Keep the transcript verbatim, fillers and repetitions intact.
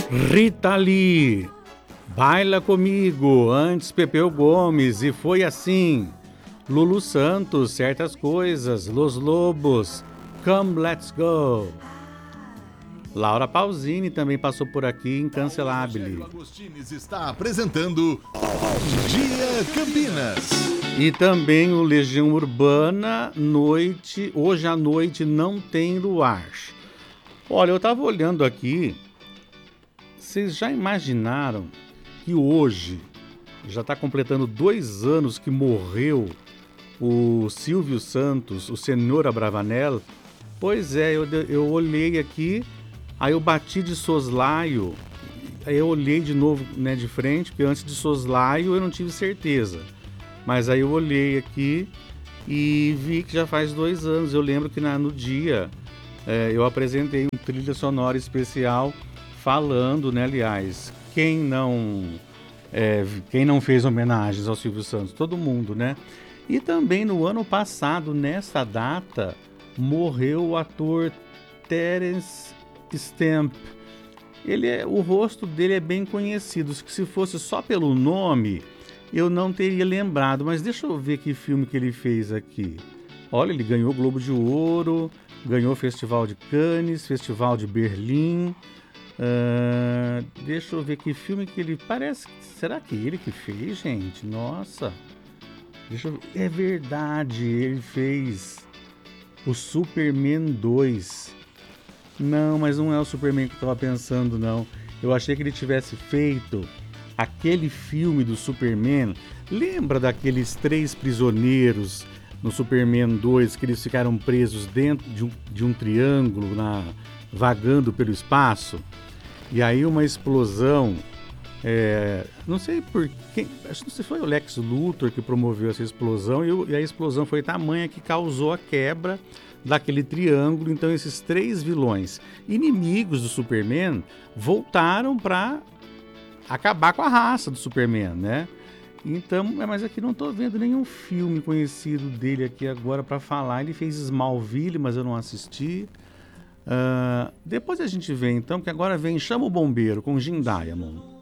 Rita Lee, Baila Comigo, antes Pepeu Gomes, e foi assim. Lulu Santos, Certas Coisas, Los Lobos, Come Let's Go. Laura Pausini também passou por aqui, Incancelabile. Agostines está apresentando Dia Campinas. E também o Legião Urbana, Noite, Hoje à Noite Não Tem Luar. Olha, eu estava olhando aqui, vocês já imaginaram que hoje já está completando dois anos que morreu o Silvio Santos, o Senhor Abravanel? Pois é, eu, eu olhei aqui, aí eu bati de soslaio, aí eu olhei de novo, né, de frente, porque antes de soslaio eu não tive certeza. Mas aí eu olhei aqui e vi que já faz dois anos. Eu lembro que na, no dia é, eu apresentei um trilha sonora especial falando, né, aliás, quem não, é, quem não fez homenagens ao Silvio Santos? Todo mundo, né? E também no ano passado, nessa data, morreu o ator Terence Stamp. Ele é, o rosto dele é bem conhecido, que se fosse só pelo nome, eu não teria lembrado. Mas deixa eu ver que filme que ele fez aqui. Olha, ele ganhou Globo de Ouro, ganhou Festival de Cannes, Festival de Berlim. Uh, deixa eu ver que filme que ele... Parece... Será que ele que fez, gente? Nossa... Deixa eu ver. É verdade, ele fez o Superman dois. Não, mas não é o Superman que eu estava pensando, não. Eu achei que ele tivesse feito aquele filme do Superman. Lembra daqueles três prisioneiros no Superman dois, que eles ficaram presos dentro de um, de um triângulo, na, vagando pelo espaço? E aí uma explosão... É, não sei por quem, acho que não sei se foi o Lex Luthor que promoveu essa explosão, e, o, e a explosão foi tamanha que causou a quebra daquele triângulo. Então esses três vilões inimigos do Superman voltaram para acabar com a raça do Superman, né? Então, mas aqui não estou vendo nenhum filme conhecido dele aqui agora para falar. Ele fez Smallville, mas eu não assisti. Uh, depois a gente vê então, que agora vem Chama o Bombeiro com Jim Diamond.